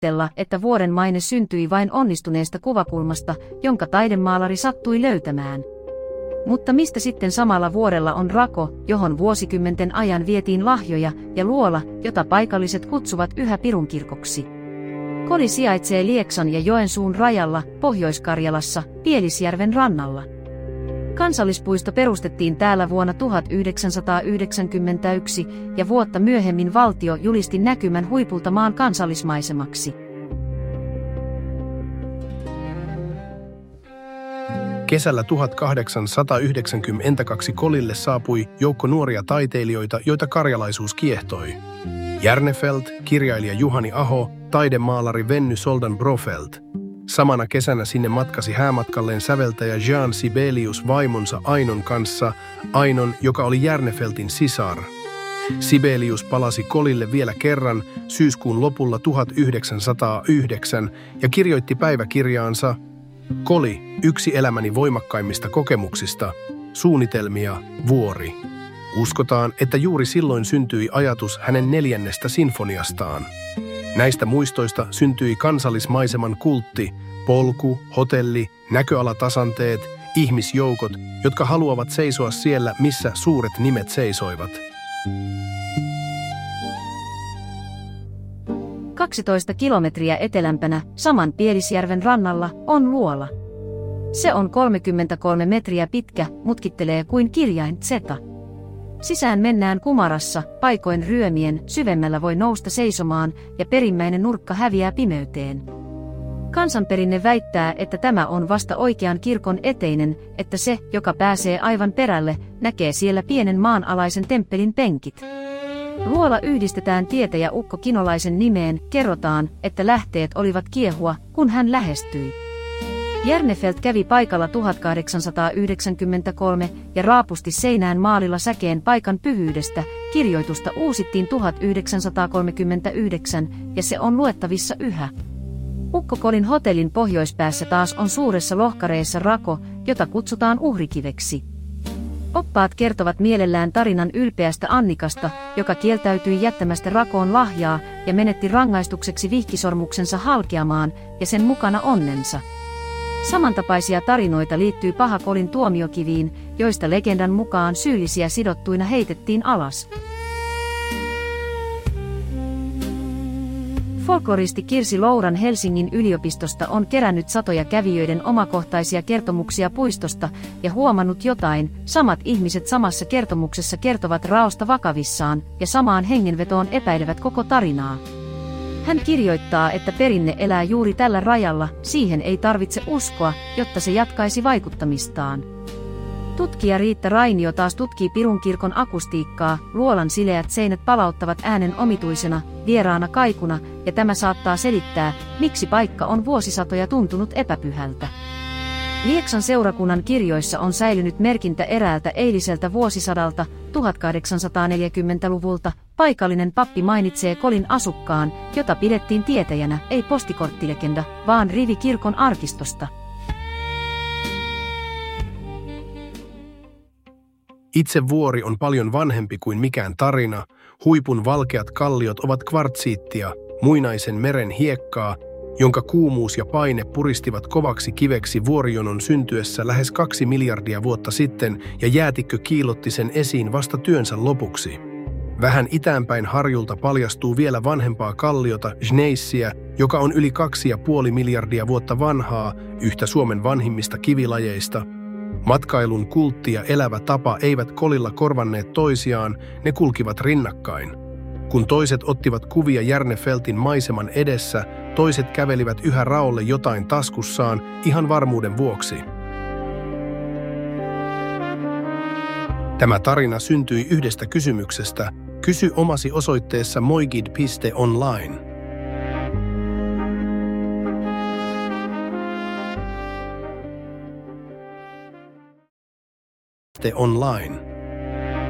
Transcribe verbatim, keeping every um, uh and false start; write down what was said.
kuvitella, että vuoren maine syntyi vain onnistuneesta kuvakulmasta, jonka taidemaalari sattui löytämään. Mutta mistä sitten samalla vuorella on rako, johon vuosikymmenten ajan vietiin lahjoja, ja luola, jota paikalliset kutsuvat yhä Pirunkirkoksi? Koli sijaitsee Lieksan ja Joensuun rajalla, Pohjois-Karjalassa, Pielisjärven rannalla. Kansallispuisto perustettiin täällä vuonna tuhatyhdeksänsataayhdeksänkymmentäyksi ja vuotta myöhemmin valtio julisti näkymän huipulta maan kansallismaisemaksi. Kesällä tuhatkahdeksansataayhdeksänkymmentäkaksi Kolille saapui joukko nuoria taiteilijoita, joita karjalaisuus kiehtoi. Järnefelt, kirjailija Juhani Aho, taidemaalari Venny Soldan-Brofeld. Samana kesänä sinne matkasi häämatkalleen säveltäjä Jean Sibelius vaimonsa Ainon kanssa, Ainon, joka oli Järnefeltin sisar. Sibelius palasi Kolille vielä kerran syyskuun lopulla tuhatyhdeksänsataayhdeksän ja kirjoitti päiväkirjaansa: Koli, yksi elämäni voimakkaimmista kokemuksista, suunnitelmia, vuori. Uskotaan, että juuri silloin syntyi ajatus hänen neljännestä sinfoniastaan. Näistä muistoista syntyi kansallismaiseman kultti, polku, hotelli, näköalatasanteet, ihmisjoukot, jotka haluavat seisoa siellä, missä suuret nimet seisoivat. kaksitoista kilometriä etelämpänä, saman Pielisjärven rannalla, on luola. Se on kolmekymmentäkolme metriä pitkä, mutkittelee kuin kirjain Z. Sisään mennään kumarassa, paikoin ryömien, syvemmällä voi nousta seisomaan ja perimmäinen nurkka häviää pimeyteen. Kansanperinne väittää, että tämä on vasta oikean kirkon eteinen, että se, joka pääsee aivan perälle, näkee siellä pienen maanalaisen temppelin penkit. Luola yhdistetään tietäjä Ukko Kinolaisen nimeen, kerrotaan, että lähteet olivat kiehua, kun hän lähestyi. Järnefelt kävi paikalla tuhatkahdeksansataayhdeksänkymmentäkolme ja raapusti seinään maalilla säkeen paikan pyhyydestä. Kirjoitusta uusittiin tuhatyhdeksänsataakolmekymmentäyhdeksän ja se on luettavissa yhä. Ukko-Kolin hotellin pohjoispäässä taas on suuressa lohkareessa rako, jota kutsutaan uhrikiveksi. Oppaat kertovat mielellään tarinan ylpeästä Annikasta, joka kieltäytyi jättämästä rakoon lahjaa ja menetti rangaistukseksi vihkisormuksensa halkeamaan ja sen mukana onnensa. Samantapaisia tarinoita liittyy Paha-Kolin tuomiokiviin, joista legendan mukaan syyllisiä sidottuina heitettiin alas. Folkloristi Kirsi Louran Helsingin yliopistosta on kerännyt satoja kävijöiden omakohtaisia kertomuksia puistosta ja huomannut jotain, samat ihmiset samassa kertomuksessa kertovat raosta vakavissaan ja samaan hengenvetoon epäilevät koko tarinaa. Hän kirjoittaa, että perinne elää juuri tällä rajalla, siihen ei tarvitse uskoa, jotta se jatkaisi vaikuttamistaan. Tutkija Riitta Rainio taas tutkii Pirunkirkon akustiikkaa, luolan sileät seinät palauttavat äänen omituisena, vieraana kaikuna, ja tämä saattaa selittää, miksi paikka on vuosisatoja tuntunut epäpyhältä. Lieksan seurakunnan kirjoissa on säilynyt merkintä eräältä eiliseltä vuosisadalta, tuhatkahdeksansataaneljäkymmentäluvulta, paikallinen pappi mainitsee Kolin asukkaan, jota pidettiin tietäjänä, ei postikorttilegenda, vaan rivi kirkon arkistosta. Itse vuori on paljon vanhempi kuin mikään tarina, huipun valkeat kalliot ovat kvartsiittia, muinaisen meren hiekkaa, jonka kuumuus ja paine puristivat kovaksi kiveksi vuorijonon syntyessä lähes kaksi miljardia vuotta sitten ja jäätikkö kiilotti sen esiin vasta työnsä lopuksi. Vähän itäänpäin harjulta paljastuu vielä vanhempaa kalliota, Gneissiä, joka on yli kaksi ja puoli miljardia vuotta vanhaa, yhtä Suomen vanhimmista kivilajeista. Matkailun kultti ja elävä tapa eivät Kolilla korvanneet toisiaan, ne kulkivat rinnakkain. Kun toiset ottivat kuvia Järnefeltin maiseman edessä, toiset kävelivät yhä raolle jotain taskussaan ihan varmuuden vuoksi. Tämä tarina syntyi yhdestä kysymyksestä. Kysy omasi osoitteessa moigid piste online. Online.